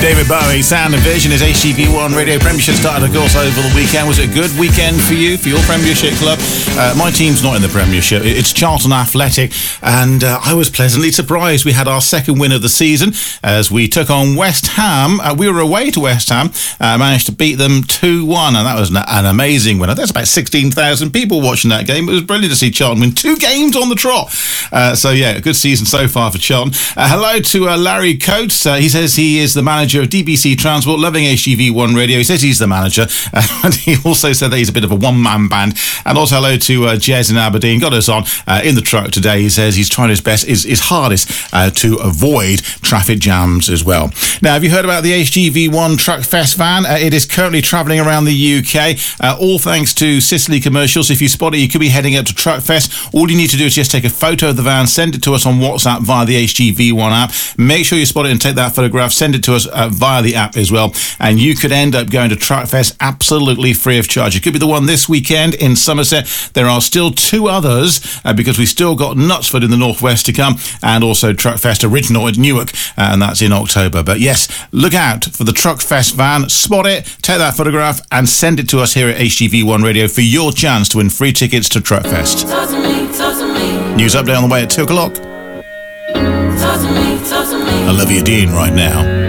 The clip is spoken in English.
David Bowie, Sound and Vision, is HTV1 Radio Premiership started, of course, over the weekend. Was it a good weekend for you, for your Premiership club? My team's not in the Premiership. It's Charlton Athletic, and I was pleasantly surprised. We had our second win of the season as we took on West Ham. We were away to West Ham, managed to beat them 2-1, and that was an amazing win. There's about 16,000 people watching that game. It was brilliant to see Charlton win 2 games on the trot. So, yeah, a good season so far for Charlton. Hello to Larry Coates. He says he is the manager of DBC Transport, loving HTV1 Radio. He says he's the manager, and he also said that he's a bit of a one-man band. And also hello to Jez in Aberdeen, got us on in the truck today. He says he's trying his best, his hardest to avoid traffic jams as well. Now, have you heard about the HTV1 Truck Fest van? It is currently travelling around the UK, all thanks to Sicily Commercials. If you spot it, you could be heading up to Truck Fest. All you need to do is just take a photo of the van, send it to us on WhatsApp via the HTV1 app. Make sure you spot it and take that photograph, send it to us via the app as well, and you could end up going to Truckfest absolutely free of charge. It could be the one this weekend in Somerset. There are still 2 others because we still got Knutsford in the northwest to come, and also Truckfest Original at Newark, and that's in October. But yes, look out for the Truckfest van, spot it, take that photograph and send it to us here at HTV1 Radio for your chance to win free tickets to Truckfest. Talk to me. News update on the way at 2 o'clock. Talk to me. Olivia Dean right now.